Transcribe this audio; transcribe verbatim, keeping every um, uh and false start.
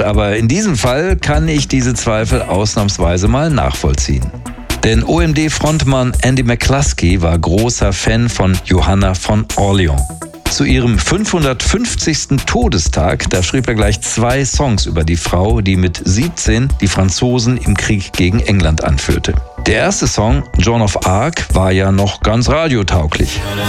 aber in diesem Fall kann ich diese Zweifel ausnahmsweise mal nachvollziehen. Denn O M D-Frontmann Andy McCluskey war großer Fan von Johanna von Orleans. Zu ihrem fünfhundertfünfzigsten Todestag, da schrieb er gleich zwei Songs über die Frau, die mit siebzehn die Franzosen im Krieg gegen England anführte. Der erste Song, Joan of Arc, war ja noch ganz radiotauglich.